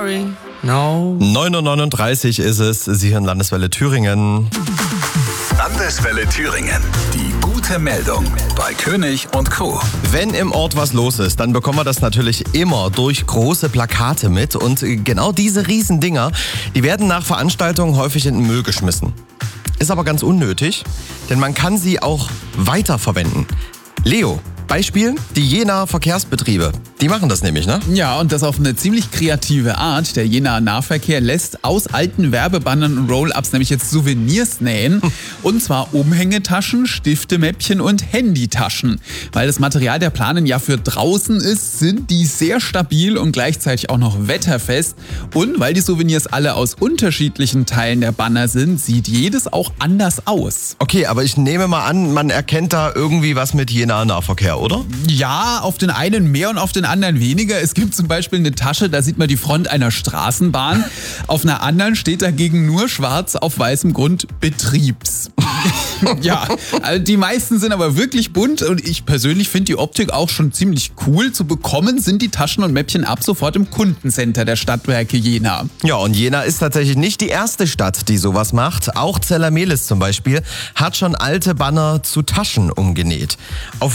sorry, no. 9:39 ist es. Sie hören Landeswelle Thüringen. Landeswelle Thüringen. Die gute Meldung bei König und Co. Wenn im Ort was los ist, dann bekommen wir das natürlich immer durch große Plakate mit. Und genau diese Riesendinger, die werden nach Veranstaltungen häufig in den Müll geschmissen. Ist aber ganz unnötig, denn man kann sie auch weiterverwenden. Leo, Beispiel, die Jenaer Verkehrsbetriebe. Die machen das nämlich, ne? Ja, und das auf eine ziemlich kreative Art. Der Jenaer Nahverkehr lässt aus alten Werbebannern und Roll-Ups nämlich jetzt Souvenirs nähen. Und zwar Umhängetaschen, Stiftemäppchen und Handytaschen. Weil das Material der Planen ja für draußen ist, sind die sehr stabil und gleichzeitig auch noch wetterfest. Und weil die Souvenirs alle aus unterschiedlichen Teilen der Banner sind, sieht jedes auch anders aus. Okay, aber ich nehme mal an, man erkennt da irgendwie was mit Jenaer Nahverkehr, oder? Ja, auf den einen mehr und auf den anderen weniger. Es gibt zum Beispiel eine Tasche, da sieht man die Front einer Straßenbahn. Auf einer anderen steht dagegen nur schwarz auf weißem Grund Betriebs. Ja, also die meisten sind aber wirklich bunt und ich persönlich finde die Optik auch schon ziemlich cool. Zu bekommen sind die Taschen und Mäppchen ab sofort im Kundencenter der Stadtwerke Jena. Ja, und Jena ist tatsächlich nicht die erste Stadt, die sowas macht. Auch Zellermelis zum Beispiel hat schon alte Banner zu Taschen umgenäht. Auf